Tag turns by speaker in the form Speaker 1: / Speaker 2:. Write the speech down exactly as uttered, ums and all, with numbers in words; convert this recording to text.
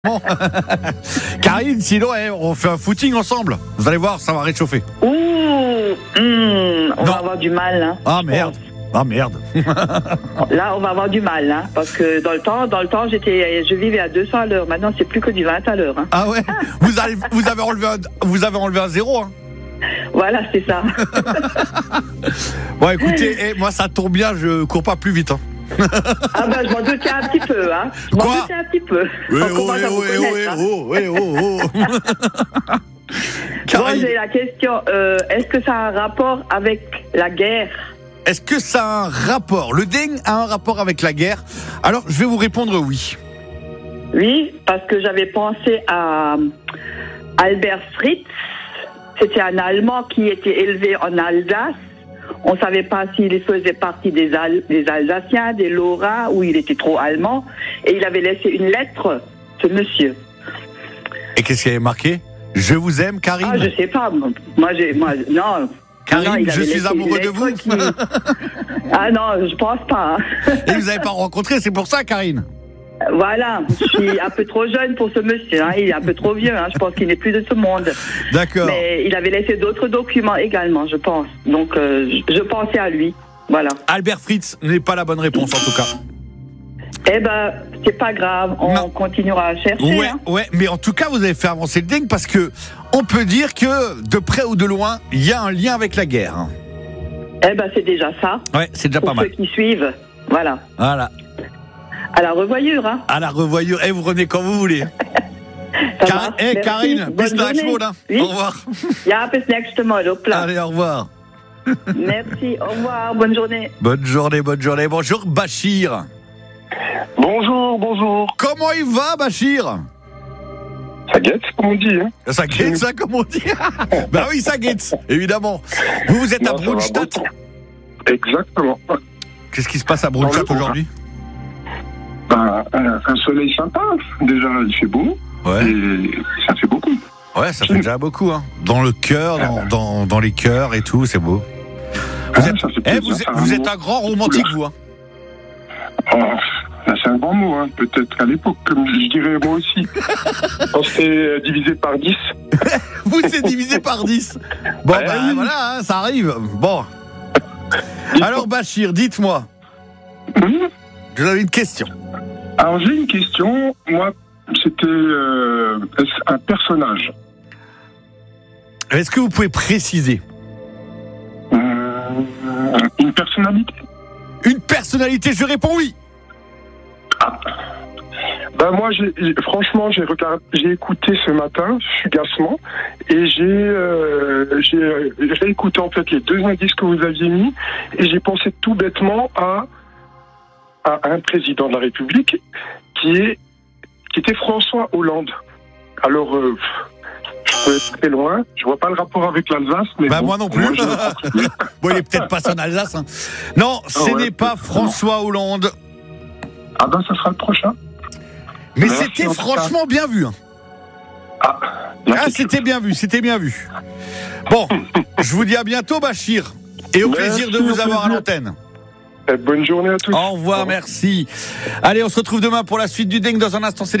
Speaker 1: Bon. Karine, sinon eh, on fait un footing ensemble. Vous allez voir, ça va réchauffer.
Speaker 2: Ouh, mmh, on
Speaker 1: Non.
Speaker 2: va avoir du mal. Hein,
Speaker 1: Ah merde. Ah merde.
Speaker 2: Là, on va avoir du mal, hein, parce que dans le temps, dans le temps, j'étais, je vivais à deux cents à l'heure. Maintenant, c'est plus que du vingt à l'heure. Hein.
Speaker 1: Ah ouais. Vous avez, vous avez enlevé un, vous avez enlevé un zéro. Hein.
Speaker 2: Voilà, c'est ça.
Speaker 1: Bon, écoutez, eh, moi ça tombe bien, je cours pas plus vite. Hein.
Speaker 2: Ah ben, je m'en doutais un petit peu, hein. Je m'en
Speaker 1: Quoi
Speaker 2: doutais un petit peu.
Speaker 1: Oui,
Speaker 2: On
Speaker 1: oh,
Speaker 2: commence
Speaker 1: oui,
Speaker 2: à vous
Speaker 1: oui,
Speaker 2: connaître,
Speaker 1: oui,
Speaker 2: hein.
Speaker 1: oh, oui, oh, oh.
Speaker 2: Bon,
Speaker 1: Karine,
Speaker 2: j'ai la question. Euh, est-ce que ça a un rapport avec la guerre?
Speaker 1: est-ce que ça a un rapport? Le dengue a un rapport avec la guerre? Alors, je vais vous répondre oui.
Speaker 2: Oui, parce que j'avais pensé à Albert Fritz. C'était un Allemand qui était élevé en Alsace. On ne savait pas s'il faisait partie des, Al- des Alsaciens, des Lorrains, ou il était trop allemand. Et il avait laissé une lettre, ce monsieur.
Speaker 1: Et qu'est-ce qu'il y avait marqué? Je vous aime, Karine.
Speaker 2: Ah, je sais pas. Moi, j'ai, moi, non.
Speaker 1: Karine,
Speaker 2: non, il
Speaker 1: je
Speaker 2: avait
Speaker 1: suis
Speaker 2: laissé
Speaker 1: amoureux
Speaker 2: une
Speaker 1: de vous.
Speaker 2: lettre qui- Ah non, je pense pas. hein.
Speaker 1: Et vous n'avez pas rencontré, c'est pour ça, Karine.
Speaker 2: Voilà, je suis un peu trop jeune pour ce monsieur. Hein. Il est un peu trop vieux. Hein. Je pense qu'il n'est plus de ce monde.
Speaker 1: D'accord.
Speaker 2: Mais il avait laissé d'autres documents également, je pense. Donc, euh, je, je pensais à lui. Voilà.
Speaker 1: Albert Fritz n'est pas la bonne réponse, en tout cas.
Speaker 2: Eh ben, c'est pas grave. On
Speaker 1: Non.
Speaker 2: continuera à chercher.
Speaker 1: Ouais,
Speaker 2: hein.
Speaker 1: ouais, mais en tout cas, vous avez fait avancer le dingue parce que on peut dire que de près ou de loin, il y a un lien avec la guerre. hein.
Speaker 2: Eh ben, c'est déjà ça.
Speaker 1: Ouais, c'est déjà
Speaker 2: Pour
Speaker 1: pas
Speaker 2: ceux
Speaker 1: mal.
Speaker 2: qui suivent. Voilà.
Speaker 1: Voilà.
Speaker 2: À la revoyure. Hein.
Speaker 1: À la revoyure. Et vous revenez quand vous voulez.
Speaker 2: Ça
Speaker 1: Car-
Speaker 2: marche.
Speaker 1: Eh,
Speaker 2: Merci.
Speaker 1: Karine,
Speaker 2: Bonne
Speaker 1: bis nach
Speaker 2: journée.
Speaker 1: Schmoda.
Speaker 2: Oui.
Speaker 1: Au revoir.
Speaker 2: Ja, bis nächste Mal. Hoppla.
Speaker 1: Allez, au revoir.
Speaker 2: Merci. Au revoir. Bonne journée.
Speaker 1: Bonne journée, bonne journée. Bonjour, Bachir.
Speaker 3: Bonjour, bonjour.
Speaker 1: Comment il va, Bachir?
Speaker 3: Ça guette, comme on dit. Hein.
Speaker 1: Ça guette, ça, comme on dit. Ben oui, ça guette, évidemment. Vous, vous êtes à
Speaker 3: Non, ça va
Speaker 1: Brunstadt.
Speaker 3: beaucoup. Exactement.
Speaker 1: Qu'est-ce qui se passe à Brunstadt
Speaker 3: Dans le
Speaker 1: aujourd'hui?
Speaker 3: Ben, un, un soleil sympa. Déjà, il fait beau.
Speaker 1: Ouais.
Speaker 3: Et ça fait beaucoup.
Speaker 1: Ouais, ça fait déjà beaucoup. Hein. Dans le cœur, dans, dans, dans les cœurs et tout, c'est beau. Vous
Speaker 3: Ah,
Speaker 1: êtes,
Speaker 3: ça fait
Speaker 1: eh,
Speaker 3: plaisir,
Speaker 1: vous,
Speaker 3: ça
Speaker 1: êtes-
Speaker 3: a
Speaker 1: vous
Speaker 3: un
Speaker 1: êtes
Speaker 3: mot.
Speaker 1: un grand romantique, vous. Hein.
Speaker 3: Oh, là, c'est un grand mot. Hein. Peut-être qu'à l'époque, comme je dirais moi aussi. Quand c'était divisé par dix.
Speaker 1: Vous, c'est divisé par dix. Bon,
Speaker 3: Ouais,
Speaker 1: bah
Speaker 3: oui.
Speaker 1: voilà, hein, ça arrive. Bon. Alors, Bachir, dites-moi,
Speaker 3: Hum.
Speaker 1: je vous avais une question.
Speaker 3: Alors, j'ai une question. Moi, c'était euh, un personnage.
Speaker 1: Est-ce que vous pouvez préciser?
Speaker 3: Hum, une personnalité.
Speaker 1: Une personnalité, je réponds oui.
Speaker 3: Ben moi, j'ai, j'ai- franchement, j'ai regardé, j'ai écouté ce matin fugacement et j'ai, euh, j'ai euh, réécouté en fait les deux indices que vous aviez mis et j'ai pensé tout bêtement à, à un président de la République qui est qui était François Hollande. Alors, euh, je peux être très loin, je vois pas le rapport avec l'Alsace, mais
Speaker 1: Bah,
Speaker 3: bon,
Speaker 1: moi non plus.
Speaker 3: je vais continuer.
Speaker 1: Bon, il est peut-être pas en Alsace. Hein. Non, ce
Speaker 3: Ah ouais,
Speaker 1: n'est pas
Speaker 3: peut-être.
Speaker 1: François Hollande.
Speaker 3: Ah ben, ça sera le prochain.
Speaker 1: Mais
Speaker 3: Merci,
Speaker 1: c'était
Speaker 3: en tout cas.
Speaker 1: franchement bien vu. Hein.
Speaker 3: Ah,
Speaker 1: Ah, c'était bien vu, c'était bien vu. Bon, je vous dis à bientôt, Bachir. Et au
Speaker 3: Merci,
Speaker 1: plaisir de
Speaker 3: au
Speaker 1: vous avoir à
Speaker 3: plaisir.
Speaker 1: l'antenne.
Speaker 3: Bonne journée à tous.
Speaker 1: Au revoir, merci. Allez, on se retrouve demain pour la suite du Ding dans un instant. C'est